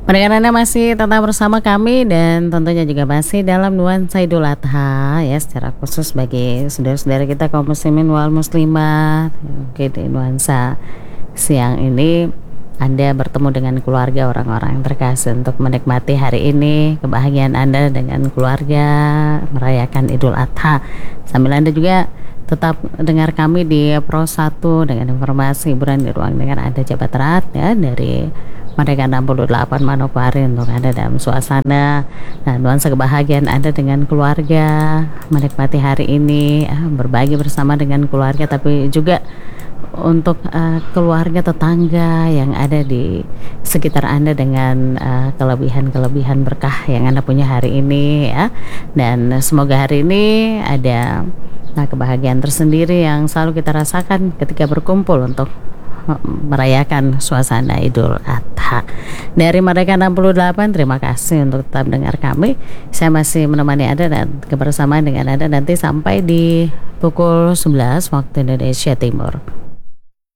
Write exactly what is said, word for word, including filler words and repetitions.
Pendengar Anda masih tetap bersama kami dan tentunya juga masih dalam nuansa Idul Adha ya, secara khusus bagi saudara-saudara kita kaum muslimin wal muslimat. Oke, di nuansa siang ini Anda bertemu dengan keluarga, orang-orang yang terkasih untuk menikmati hari ini, kebahagiaan Anda dengan keluarga, merayakan Idul Adha. Sambil Anda juga tetap dengar kami di Pro satu dengan informasi hiburan di ruang dengar Anda Jabat Erat ya, dari Merdeka enam puluh delapan Manokwari untuk Anda dalam suasana dan nuansa kebahagiaan Anda dengan keluarga, menikmati hari ini, ya, berbagi bersama dengan keluarga, tapi juga untuk uh, keluarga tetangga yang ada di sekitar Anda dengan uh, kelebihan-kelebihan berkah yang Anda punya hari ini ya. Dan semoga hari ini ada nah, kebahagiaan tersendiri yang selalu kita rasakan ketika berkumpul untuk merayakan suasana Idul Adha. Dari Merdeka enam puluh delapan, terima kasih untuk tetap dengar kami. Saya masih menemani Anda dan kebersamaan dengan Anda nanti sampai di pukul sebelas waktu Indonesia Timur.